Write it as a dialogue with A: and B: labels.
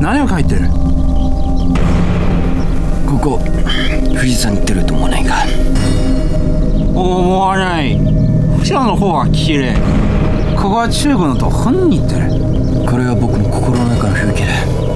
A: 何を書いてる？
B: ここ富士山に出ると思わないか？
A: 思わない。富士山の方が綺麗。ここは中国のと很似てる。
B: これは僕の心の中の風景だ。